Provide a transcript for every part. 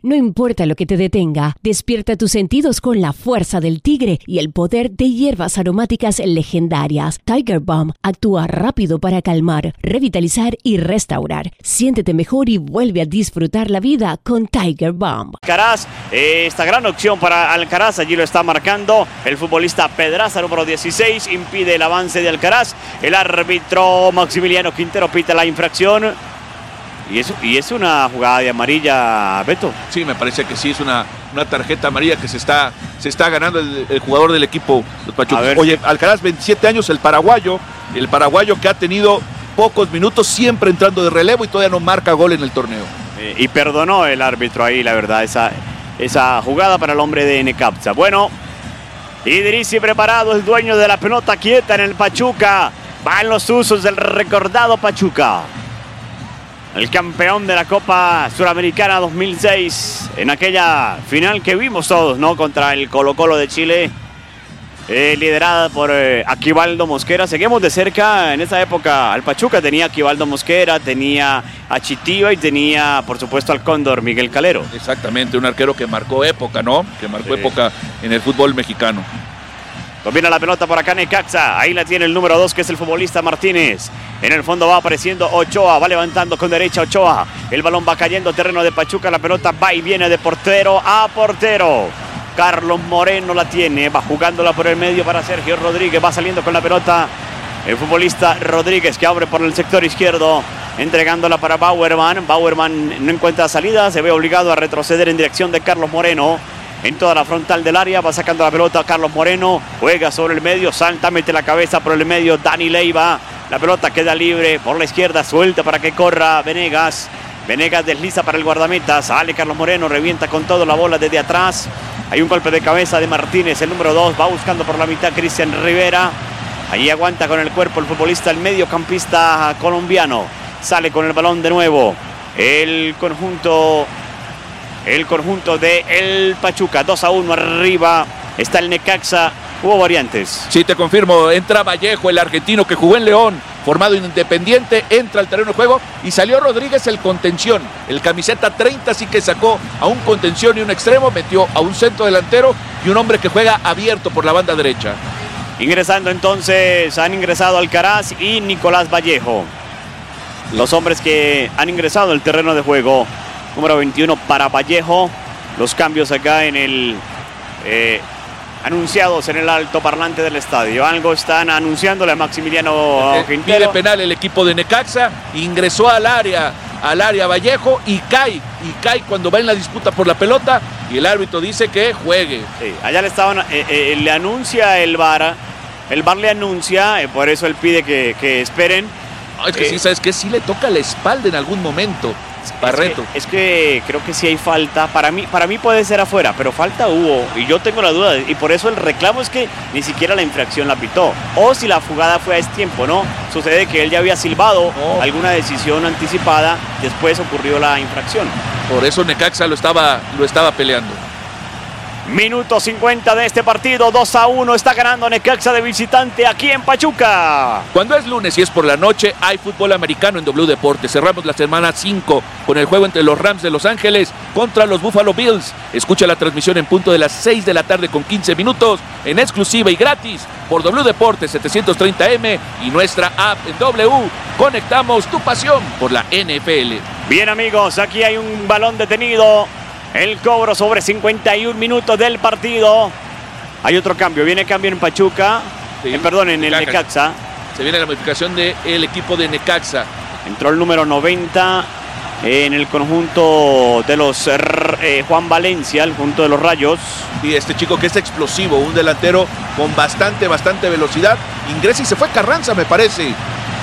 No importa lo que te detenga, despierta tus sentidos con la fuerza del tigre y el poder de hierbas aromáticas legendarias. Tiger Balm actúa rápido para calmar, revitalizar y restaurar. Siéntete mejor y vuelve a disfrutar la vida con Tiger Balm. Alcaraz, esta gran opción para Alcaraz, allí lo está marcando el futbolista Pedraza, número 16, impide el avance de Alcaraz. El árbitro Maximiliano Quintero pita la infracción. Y es una jugada de amarilla, Beto. Sí, me parece que sí, es una tarjeta amarilla que se está ganando el jugador del equipo de Pachuca. Oye, Alcaraz, 27 años, el paraguayo que ha tenido pocos minutos, siempre entrando de relevo y todavía no marca gol en el torneo. Y perdonó el árbitro ahí, la verdad, esa jugada para el hombre de Necaxa. Bueno, Idrissi preparado, el dueño de la pelota quieta en el Pachuca. Va en los usos del recordado Pachuca. El campeón de la Copa Suramericana 2006, en aquella final que vimos todos, ¿no? Contra el Colo-Colo de Chile, liderada por Aquivaldo Mosquera. Seguimos de cerca en esa época al Pachuca. Tenía a Aquivaldo Mosquera, tenía a Chitiva y tenía, por supuesto, al Cóndor Miguel Calero. Exactamente, un arquero que marcó época, ¿no? Que marcó época en el fútbol mexicano. Combina la pelota por acá Necaxa. Ahí la tiene el número 2, que es el futbolista Martínez. En el fondo va apareciendo Ochoa. Va levantando con derecha Ochoa. El balón va cayendo terreno de Pachuca. La pelota va y viene de portero a portero. Carlos Moreno la tiene. Va jugándola por el medio para Sergio Rodríguez. Va saliendo con la pelota el futbolista Rodríguez, que abre por el sector izquierdo, entregándola para Bauerman. Bauerman no encuentra salida. Se ve obligado a retroceder en dirección de Carlos Moreno. En toda la frontal del área va sacando la pelota Carlos Moreno, juega sobre el medio, salta, mete la cabeza por el medio Dani Leiva. La pelota queda libre por la izquierda, suelta para que corra Venegas. Venegas desliza para el guardameta, sale Carlos Moreno, revienta con todo la bola desde atrás. Hay un golpe de cabeza de Martínez, el número 2, va buscando por la mitad Cristian Rivera. Ahí aguanta con el cuerpo el futbolista, el mediocampista colombiano. Sale con el balón de nuevo el conjunto de el Pachuca. 2-1 arriba está el Necaxa. Hubo variantes. Sí, te confirmo, entra Vallejo, el argentino que jugó en León, formado en Independiente, entra al terreno de juego y salió Rodríguez, el contención, el camiseta 30, así que sacó a un contención y un extremo, metió a un centro delantero y un hombre que juega abierto por la banda derecha. Ingresando entonces, han ingresado Alcaraz y Nicolás Vallejo, los hombres que han ingresado al terreno de juego. Número 21 para Vallejo. Los cambios acá en el anunciados en el altoparlante del estadio. Algo están anunciándole a Maximiliano Quintero. Pide penal el equipo de Necaxa. Ingresó al área Vallejo y cae cuando va en la disputa por la pelota y el árbitro dice que juegue. Sí, allá le estaban, le anuncia el VAR. El VAR le anuncia, por eso él pide que esperen. No, es que sí, ¿sabes qué? Sí le toca la espalda en algún momento. Barreto. Es que creo que sí hay falta. Para mí puede ser afuera, pero falta hubo. Y yo tengo la duda. Y por eso el reclamo es que ni siquiera la infracción la pitó. O si la jugada fue a destiempo, ¿no? Sucede que él ya había silbado alguna decisión anticipada. Después ocurrió la infracción. Por eso Necaxa lo estaba peleando. Minuto 50 de este partido, 2-1, está ganando Necaxa de visitante aquí en Pachuca. Cuando es lunes y es por la noche, hay fútbol americano en W Deportes. Cerramos la semana 5 con el juego entre los Rams de Los Ángeles contra los Buffalo Bills. Escucha la transmisión en punto de las 6 de la tarde con 15 minutos, en exclusiva y gratis por W Deportes 730M y nuestra app en W. Conectamos tu pasión por la NFL. Bien, amigos, aquí hay un balón detenido. El cobro sobre 51 minutos del partido. Hay otro cambio. Viene cambio en Pachuca. Sí, en el Necaxa. Se viene la modificación del equipo de Necaxa. Entró el número 90 en el conjunto de los Juan Valencia, el conjunto de los Rayos. Y este chico que es explosivo, un delantero con bastante velocidad. Ingresa y se fue Carranza, me parece.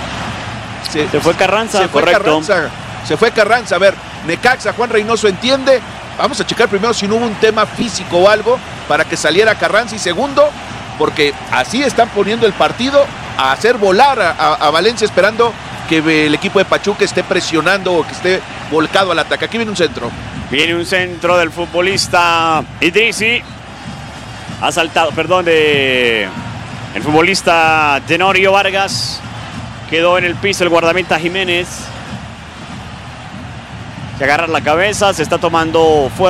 Se fue Carranza, correcto. Se fue Carranza. A ver, Necaxa, Juan Reynoso entiende. Vamos a checar primero si no hubo un tema físico o algo para que saliera Carranza. Y segundo, porque así están poniendo el partido a hacer volar a Valencia, esperando que el equipo de Pachuca esté presionando o que esté volcado al ataque. Aquí viene un centro. Viene un centro del futbolista Idrissi. Ha saltado, el futbolista Tenorio Vargas. Quedó en el piso el guardameta Jiménez. Se agarra la cabeza, se está tomando fuerte.